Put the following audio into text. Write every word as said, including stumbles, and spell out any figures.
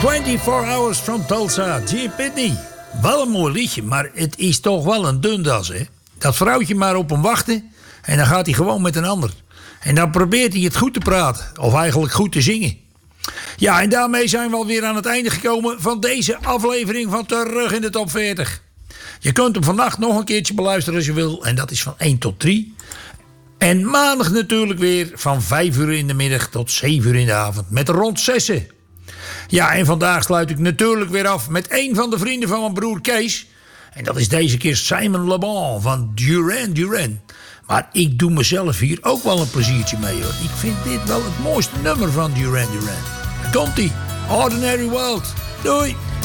twenty-four hours from Tulsa, G. Pitney. Wel een mooi liedje, maar het is toch wel een dundas, hè? Dat vrouwtje maar op hem wachten en dan gaat hij gewoon met een ander. En dan probeert hij het goed te praten, of eigenlijk goed te zingen. Ja, en daarmee zijn we alweer aan het einde gekomen van deze aflevering van Terug in de Top veertig. Je kunt hem vannacht nog een keertje beluisteren als je wil, en dat is van één tot drie. En maandag natuurlijk weer van vijf uur in de middag tot zeven uur in de avond met rond zessen. Ja, en vandaag sluit ik natuurlijk weer af met een van de vrienden van mijn broer Kees. En dat is deze keer Simon Le Bon van Duran Duran. Maar ik doe mezelf hier ook wel een pleziertje mee, hoor. Ik vind dit wel het mooiste nummer van Duran Duran. Daar komt-ie. Ordinary World. Doei.